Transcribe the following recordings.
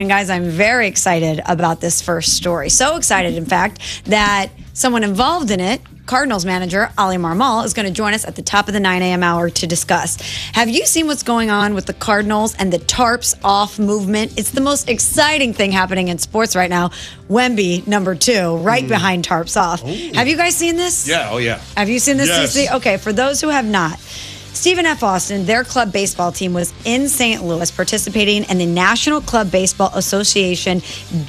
And guys, I'm very excited about this first story. So excited, in fact, that someone involved in it, Cardinals manager Ali Marmol, is going to join us at the top of the 9 a.m. hour to discuss. Have you seen what's going on with the Cardinals and the tarps off movement? It's the most exciting thing happening in sports right now. Wemby, number 2, right behind tarps off. Ooh. Have you guys seen this? Yeah, oh yeah. Have you seen this? Yes. CC? Okay, for those who have not, Stephen F. Austin, their club baseball team, was in St. Louis participating in the National Club Baseball Association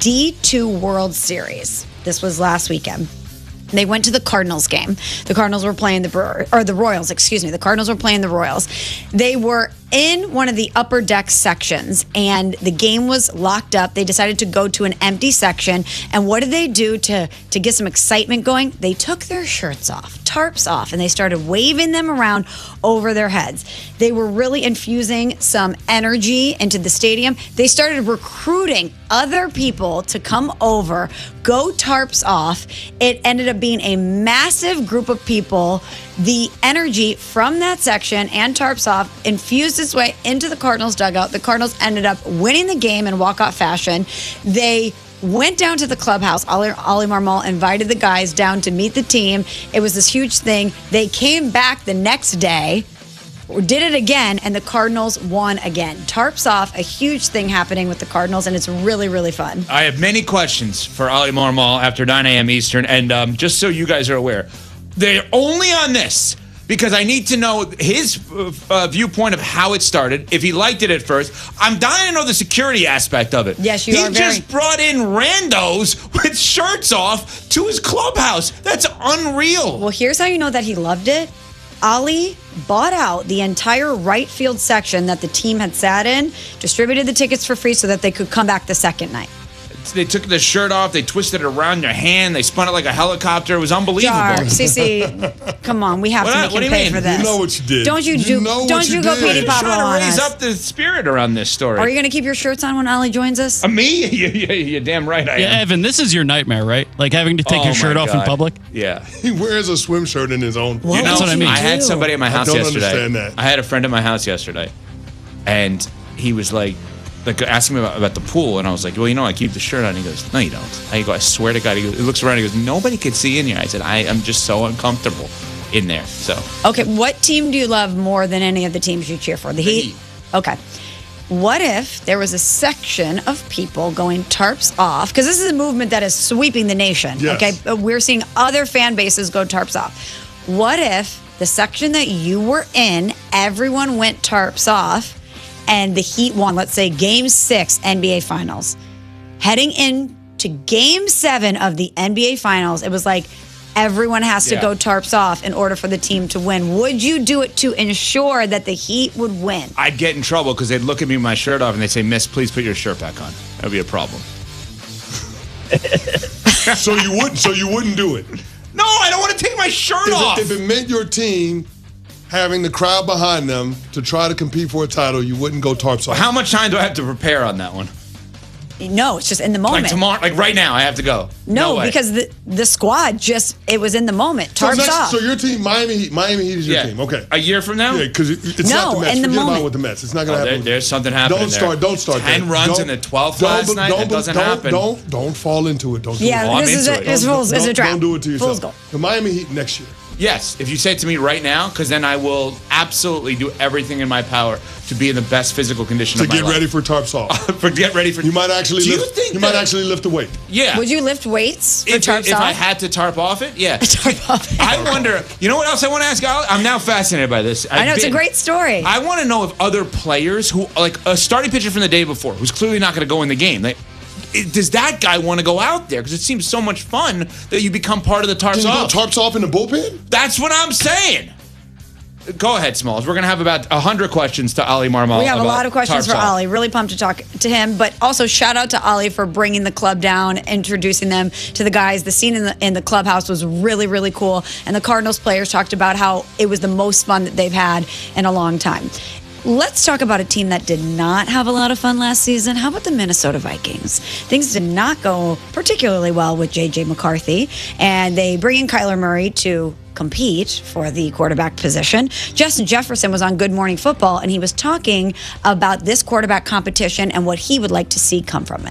D2 World Series. This was last weekend. They went to the Cardinals game. The Cardinals were playing the Royals, excuse me. The Cardinals were playing the Royals. They were in one of the upper deck sections, and the game was locked up. They decided to go to an empty section. And what did they do to get some excitement going? They took their shirts off, tarps off, and they started waving them around over their heads. They were really infusing some energy into the stadium. They started recruiting other people to come over, go tarps off. It ended up being a massive group of people. The energy from that section and tarps off infused its way into the Cardinals dugout. The Cardinals ended up winning the game in walkout fashion. They went down to the clubhouse. Ali Marmol invited the guys down to meet the team. It was this huge thing. They came back the next day, did it again, and the Cardinals won again. Tarps off, a huge thing happening with the Cardinals, and it's really, really fun. I have many questions for Ali Marmol after 9 a.m. Eastern, and just so you guys are aware, they're only on this because I need to know his viewpoint of how it started, if he liked it at first. I'm dying to know the security aspect of it. Yes, you are. He just brought in randos with shirts off to his clubhouse. That's unreal. Well, here's how you know that he loved it. Ali bought out the entire right field section that the team had sat in, distributed the tickets for free so that they could come back the second night. They took the shirt off, they twisted it around their hand, they spun it like a helicopter. It was unbelievable. CC, come on, we have to make him pay for this. You know what you did. Don't you go Petey Papa Trying on to raise us. up the spirit around this story. Are you going to keep your shirts on when Ali joins us? Me? You're damn right I am. Yeah, Evan, this is your nightmare, right? Like having to take your shirt off in public? Yeah. He wears a swim shirt in his own. What? That's what I mean. I had somebody at my house don't yesterday. understand that. I had a friend at my house yesterday, and he was like asking me about the pool, and I was like, well, I keep the shirt on. He goes, no, you don't. I go, I swear to God. He looks around, he goes, nobody can see in here. I said, I am just so uncomfortable in there. So Okay, what team do you love more than any of the teams you cheer for? The Heat? Okay. What if there was a section of people going tarps off? Because this is a movement that is sweeping the nation. Yes. Okay, we're seeing other fan bases go tarps off. What if the section that you were in, everyone went tarps off, and the Heat won, let's say, Game 6 NBA Finals? Heading into Game 7 of the NBA Finals, it was like everyone has to go tarps off in order for the team to win. Would you do it to ensure that the Heat would win? I'd get in trouble because they'd look at me with my shirt off and they'd say, Miss, please put your shirt back on. That would be a problem. So you wouldn't do it. No, I don't want to take my shirt off. If it meant your team having the crowd behind them to try to compete for a title, you wouldn't go tarps off. How much time do I have to prepare on that one? No, it's just in the moment. Like tomorrow, like right now, I have to go. No, way. because the squad it was in the moment. Tarps off. So your team, Miami Heat is your team. Okay. A year from now? Yeah, because it's No, not the Mets. in the Forget moment. about with the Mets. It's not going to happen. There's something happening Don't start 10 that. runs in the 12th last night. That doesn't happen. Don't fall into it. Don't do Yeah, it. I'm this is into it. a trap. Don't do it to yourself. Fool's gold. The Miami Heat next year. Yes, if you say it to me right now, because then I will absolutely do everything in my power to be in the best physical condition To of my get life. ready for tarps off. Get ready for. You might actually Do you lift. think You might that- actually lift the weight. Yeah. Would you lift weights for tarps if off? I had to tarp off it, yeah. Tarp off. I wonder. You know what else I want to ask? I'm now fascinated by this. I know, it's a great story. I want to know if other players who, like a starting pitcher from the day before, who's clearly not going to go in the game, does that guy want to go out there? Because it seems so much fun that you become part of the tarps Can you go off. tarps off in the bullpen? That's what I'm saying. Go ahead, Smalls. We're going to have about 100 questions to Ali Marmol. We have a about lot of questions tarps for off. Ali. Really pumped to talk to him, but also shout out to Ali for bringing the club down, introducing them to the guys. The scene in the clubhouse was really, really cool, and the Cardinals players talked about how it was the most fun that they've had in a long time. Let's talk about a team that did not have a lot of fun last season. How about the Minnesota Vikings? Things did not go particularly well with J.J. McCarthy, and they bring in Kyler Murray to compete for the quarterback position. Justin Jefferson was on Good Morning Football, and he was talking about this quarterback competition and what he would like to see come from it.